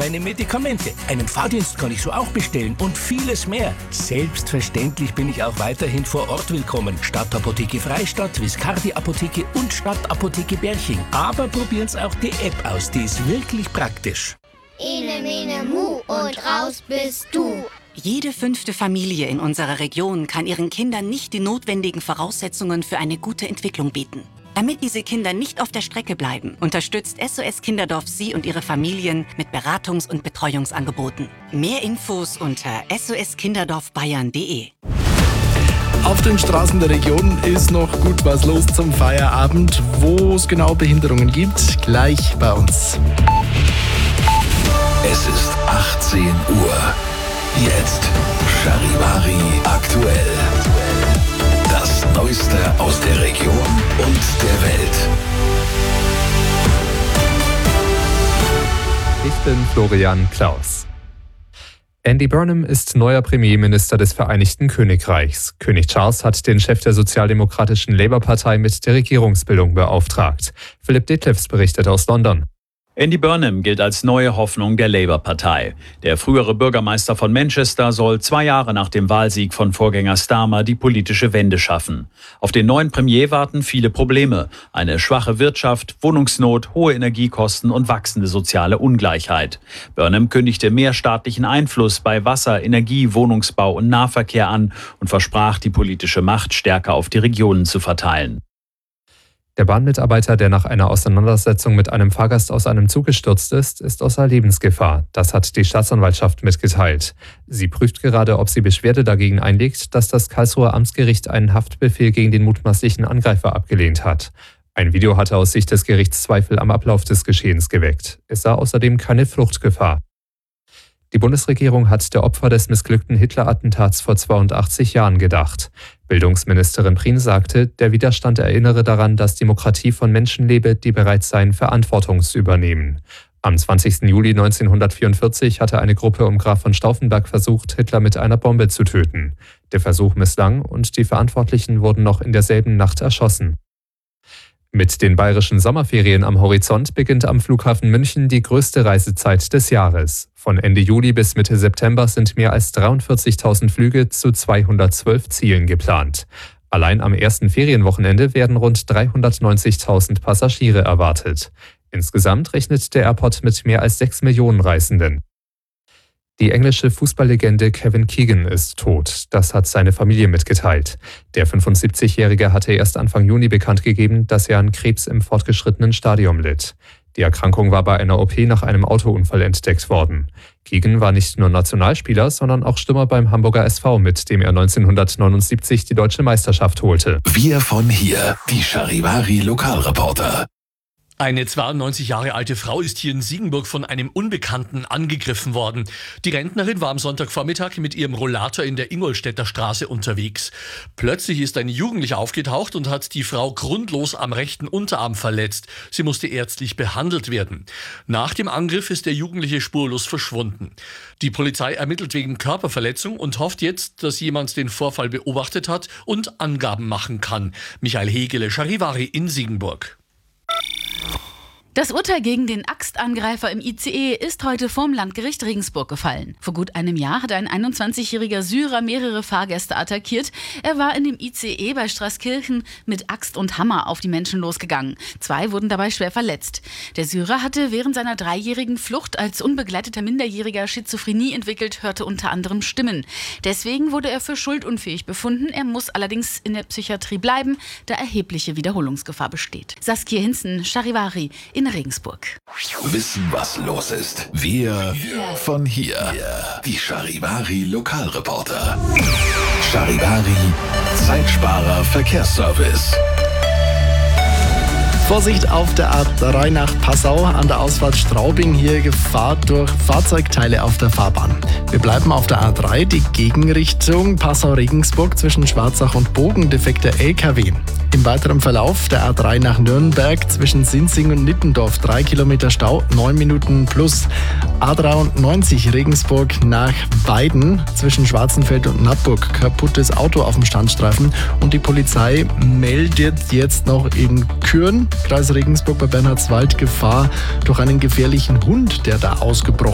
Meine Medikamente, einen Fahrdienst kann ich so auch bestellen und vieles mehr. Selbstverständlich bin ich auch weiterhin vor Ort willkommen. Stadtapotheke Freistadt, Viscardi Apotheke und Stadtapotheke Berching. Aber probieren's auch die App aus, die ist wirklich praktisch. Ene, mene, mu und raus bist du. Jede 5. Familie in unserer Region kann ihren Kindern nicht die notwendigen Voraussetzungen für eine gute Entwicklung bieten. Damit diese Kinder nicht auf der Strecke bleiben, unterstützt SOS Kinderdorf Sie und Ihre Familien mit Beratungs- und Betreuungsangeboten. Mehr Infos unter soskinderdorfbayern.de. Auf den Straßen der Region ist noch gut was los zum Feierabend. Wo es genau Behinderungen gibt, gleich bei uns. Es ist 18 Uhr. Jetzt Charivari aktuell. Das Neueste aus der Region und der Welt. Ich bin Florian Klaus. Andy Burnham ist neuer Premierminister des Vereinigten Königreichs. König Charles hat den Chef der sozialdemokratischen Labour-Partei mit der Regierungsbildung beauftragt. Philipp Detlefs berichtet aus London. Andy Burnham gilt als neue Hoffnung der Labour-Partei. Der frühere Bürgermeister von Manchester soll 2 Jahre nach dem Wahlsieg von Vorgänger Starmer die politische Wende schaffen. Auf den neuen Premier warten viele Probleme. Eine schwache Wirtschaft, Wohnungsnot, hohe Energiekosten und wachsende soziale Ungleichheit. Burnham kündigte mehr staatlichen Einfluss bei Wasser, Energie, Wohnungsbau und Nahverkehr an und versprach, die politische Macht stärker auf die Regionen zu verteilen. Der Bahnmitarbeiter, der nach einer Auseinandersetzung mit einem Fahrgast aus einem Zug gestürzt ist außer Lebensgefahr. Das hat die Staatsanwaltschaft mitgeteilt. Sie prüft gerade, ob sie Beschwerde dagegen einlegt, dass das Karlsruher Amtsgericht einen Haftbefehl gegen den mutmaßlichen Angreifer abgelehnt hat. Ein Video hatte aus Sicht des Gerichts Zweifel am Ablauf des Geschehens geweckt. Es sah außerdem keine Fluchtgefahr. Die Bundesregierung hat der Opfer des missglückten Hitler-Attentats vor 82 Jahren gedacht. Bildungsministerin Prien sagte, der Widerstand erinnere daran, dass Demokratie von Menschen lebe, die bereit seien, Verantwortung zu übernehmen. Am 20. Juli 1944 hatte eine Gruppe um Graf von Stauffenberg versucht, Hitler mit einer Bombe zu töten. Der Versuch misslang und die Verantwortlichen wurden noch in derselben Nacht erschossen. Mit den bayerischen Sommerferien am Horizont beginnt am Flughafen München die größte Reisezeit des Jahres. Von Ende Juli bis Mitte September sind mehr als 43.000 Flüge zu 212 Zielen geplant. Allein am ersten Ferienwochenende werden rund 390.000 Passagiere erwartet. Insgesamt rechnet der Airport mit mehr als 6 Millionen Reisenden. Die englische Fußballlegende Kevin Keegan ist tot. Das hat seine Familie mitgeteilt. Der 75-Jährige hatte erst Anfang Juni bekannt gegeben, dass er an Krebs im fortgeschrittenen Stadium litt. Die Erkrankung war bei einer OP nach einem Autounfall entdeckt worden. Keegan war nicht nur Nationalspieler, sondern auch Stürmer beim Hamburger SV, mit dem er 1979 die deutsche Meisterschaft holte. Wir von hier, die Charivari Lokalreporter. Eine 92 Jahre alte Frau ist hier in Siegenburg von einem Unbekannten angegriffen worden. Die Rentnerin war am Sonntagvormittag mit ihrem Rollator in der Ingolstädter Straße unterwegs. Plötzlich ist ein Jugendlicher aufgetaucht und hat die Frau grundlos am rechten Unterarm verletzt. Sie musste ärztlich behandelt werden. Nach dem Angriff ist der Jugendliche spurlos verschwunden. Die Polizei ermittelt wegen Körperverletzung und hofft jetzt, dass jemand den Vorfall beobachtet hat und Angaben machen kann. Michael Hegele, Charivari in Siegenburg. Das Urteil gegen den Axtangreifer im ICE ist heute vorm Landgericht Regensburg gefallen. Vor gut einem Jahr hat ein 21-jähriger Syrer mehrere Fahrgäste attackiert. Er war in dem ICE bei Straßkirchen mit Axt und Hammer auf die Menschen losgegangen. 2 wurden dabei schwer verletzt. Der Syrer hatte während seiner 3-jährigen Flucht als unbegleiteter Minderjähriger Schizophrenie entwickelt, hörte unter anderem Stimmen. Deswegen wurde er für schuldunfähig befunden. Er muss allerdings in der Psychiatrie bleiben, da erhebliche Wiederholungsgefahr besteht. Saskia Hinzen, Charivari in Regensburg. Wissen, was los ist. Wir von hier. Die Charivari Lokalreporter. Charivari Zeitsparer Verkehrsservice. Vorsicht auf der A3 nach Passau an der Ausfahrt Straubing. Hier Gefahr durch Fahrzeugteile auf der Fahrbahn. Wir bleiben auf der A3, die Gegenrichtung Passau-Regensburg zwischen Schwarzach und Bogen, defekter LKW. Im weiteren Verlauf der A3 nach Nürnberg zwischen Sinzing und Nittendorf 3 Kilometer Stau, 9 Minuten plus. A93 Regensburg nach Weiden zwischen Schwarzenfeld und Nappburg, kaputtes Auto auf dem Standstreifen. Und die Polizei meldet jetzt noch in Kürn, Kreis Regensburg bei Bernhardswald, Gefahr durch einen gefährlichen Hund, der da ausgebrochen